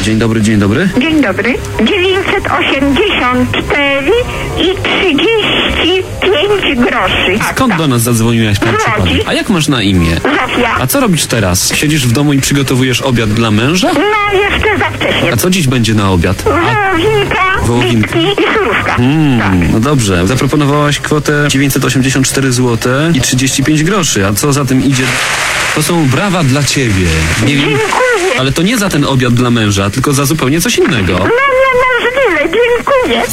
Dzień dobry, dzień dobry. Dzień dobry. 984 i 35 groszy. Skąd do nas zadzwoniłaś, pan przypadek? A jak masz na imię? Zofia. A co robisz teraz? Siedzisz w domu i przygotowujesz obiad dla męża? No jeszcze za wcześnie. A co dziś będzie na obiad? Wołowinka, bitki i surówka. Tak. No dobrze, zaproponowałaś kwotę 984 zł i 35 groszy, a co za tym idzie? To są brawa dla ciebie. Nie wiem, Dziękuję. ale to nie za ten obiad dla męża, tylko za zupełnie coś innego. No niemożliwe, dziękuję.